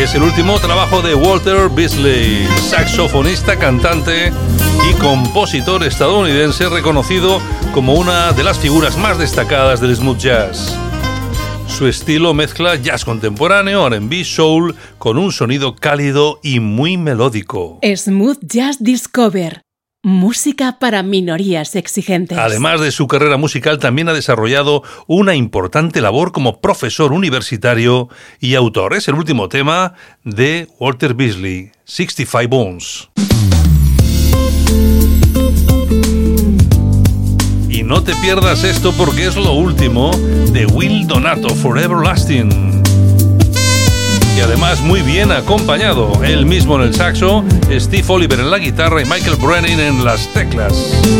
es el último trabajo de Walter Beasley, saxofonista, cantante y compositor estadounidense reconocido como una de las figuras más destacadas del smooth jazz. Su estilo mezcla jazz contemporáneo, R&B, soul, con un sonido cálido y muy melódico. Smooth Jazz Discover. Música para minorías exigentes. Además de su carrera musical, también ha desarrollado una importante labor como profesor universitario y autor. Es el último tema de Walter Beasley, 65 Bones. Y no te pierdas esto porque es lo último de Will Donato, Forever Lasting. Y además muy bien acompañado, él mismo en el saxo, Steve Oliver en la guitarra y Michael Brennan en las teclas.